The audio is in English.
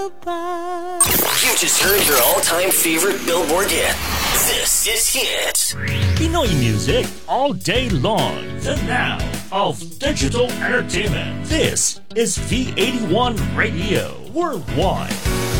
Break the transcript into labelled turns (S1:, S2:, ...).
S1: goodbye.
S2: You just heard your all-time favorite Billboard hit. This is Hit.
S3: Pinoy music all day long. The now of digital entertainment. This is V81 Radio Worldwide.